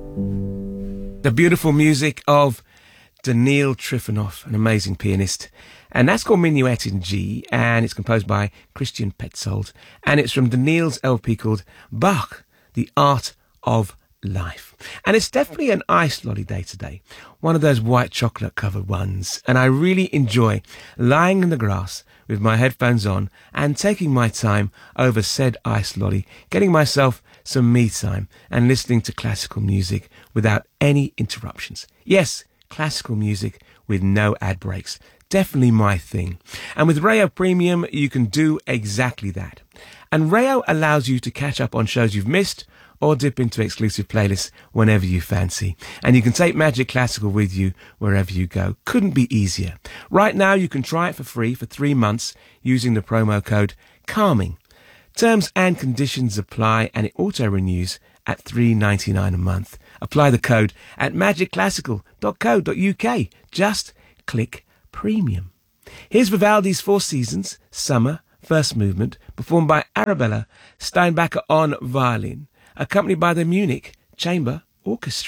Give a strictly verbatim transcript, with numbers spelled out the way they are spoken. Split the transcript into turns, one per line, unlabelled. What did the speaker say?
The beautiful music of Daniil Trifonov, an amazing pianist. And that's called Minuet in G, and it's composed by Christian Petzold. And it's from Daniil's L P called Bach, The Art of Life. And it's definitely an ice lolly day today, one of those white chocolate covered ones. And I really enjoy lying in the grass with my headphones on and taking my time over said ice lolly, getting myself some me time and listening to classical music without any interruptions. Yes, classical music with no ad breaks. Definitely my thing. And with Rayo Premium, you can do exactly that. And Rayo allows you to catch up on shows you've missed or dip into exclusive playlists whenever you fancy. And you can take Magic Classical with you wherever you go. Couldn't be easier. Right now, you can try it for free for three months using the promo code CALMING. Terms and conditions apply, and it auto-renews at three dollars and ninety-nine cents a month. Apply the code at magic classical dot co dot uk. Just click Premium. Here's Vivaldi's Four Seasons, Summer, First Movement, performed by Arabella Steinbacher on violin, accompanied by the Munich Chamber Orchestra.